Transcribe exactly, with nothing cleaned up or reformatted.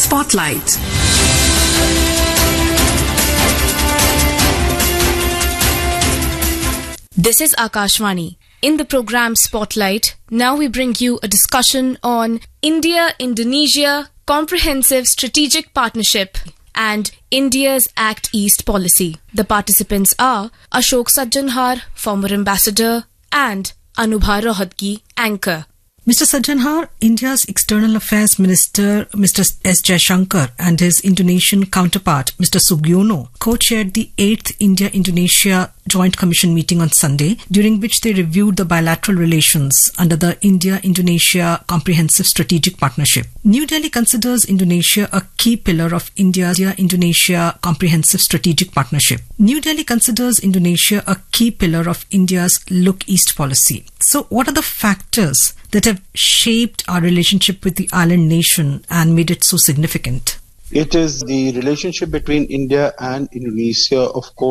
Spotlight. This is Akashvani. In the program Spotlight, now we bring you a discussion on India-Indonesia Comprehensive Strategic Partnership and India's Act East policy. The participants are Ashok Sajjanhar, former ambassador, and Anubha Rohatgi, anchor. Mister Sajjanhar, India's External Affairs Minister Mister S. Jaishankar and his Indonesian counterpart Mister Sugiono co-chaired the eighth India-Indonesia Joint Commission meeting on Sunday, during which they reviewed the bilateral relations under the India-Indonesia Comprehensive Strategic Partnership. New Delhi considers Indonesia a key pillar of India's Indonesia Comprehensive Strategic Partnership. New Delhi considers Indonesia a key pillar of India's Look East policy. So, what are the factors that have shaped our relationship with the island nation and made it so significant? It is the relationship between India and Indonesia, of course.